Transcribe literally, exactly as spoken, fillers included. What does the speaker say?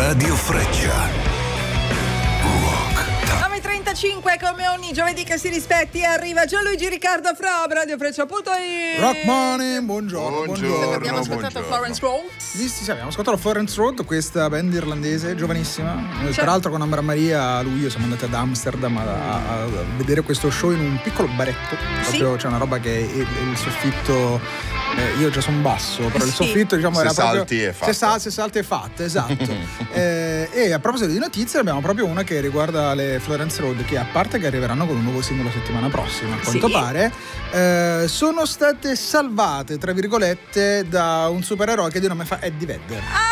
Radio Freccia. nove e trentacinque, come ogni giovedì che si rispetti, arriva Gianluigi Riccardo fra Radio Freccia punto it. Rock Money, buongiorno, buongiorno. buongiorno. Abbiamo ascoltato Florence Road. Sì, sì, abbiamo ascoltato Florence Road, questa band irlandese giovanissima. Certo. Tra l'altro con Ambra Maria, lui e io siamo andati ad Amsterdam a, a, a vedere questo show in un piccolo baretto. Proprio Sì. c'è una roba che il, il soffitto. Eh, io già sono basso, però il Sì. soffitto diciamo Se era proprio salti è fatta. se, sal, se salti è fatta, esatto. eh, e a proposito di notizie abbiamo proprio una che riguarda le Florence Road, che a parte che arriveranno con un nuovo singolo settimana prossima, a quanto Sì. pare, eh, sono state salvate tra virgolette da un supereroe che di nome fa Eddie Vedder.